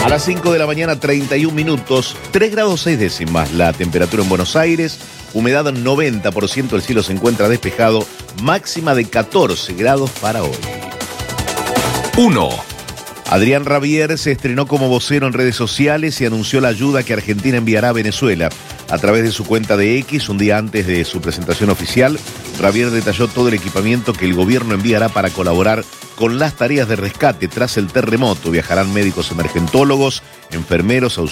A las 5 de la mañana, 31 minutos, 3 grados 6 décimas la temperatura en Buenos Aires, humedad 90%, el cielo se encuentra despejado, máxima de 14 grados para hoy. 1. Adrián Rabier se estrenó como vocero en redes sociales y anunció la ayuda que Argentina enviará a Venezuela. A través de su cuenta de X, un día antes de su presentación oficial, Rabier detalló todo el equipamiento que el gobierno enviará para colaborar con las tareas de rescate tras el terremoto. Viajarán médicos emergentólogos, enfermeros,